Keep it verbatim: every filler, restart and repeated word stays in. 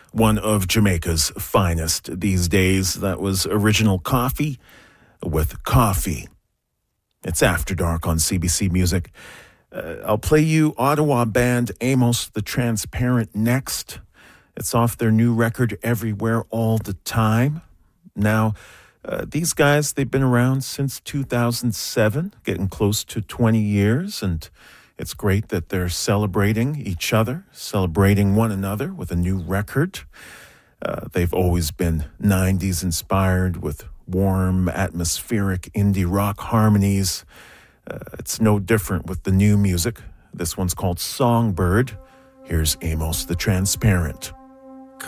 one of Jamaica's finest these days. That was Original Coffee with Coffee. It's After Dark on C B C Music. Uh, I'll play you Ottawa band Amos the Transparent next. It's off their new record, Everywhere All the Time. Now, uh, these guys, they've been around since two thousand seven, getting close to twenty years, and it's great that they're celebrating each other, celebrating one another with a new record. Uh, they've always been nineties inspired with warm, atmospheric indie rock harmonies. Uh, it's no different with the new music. This one's called Songbird. Here's Amos the Transparent.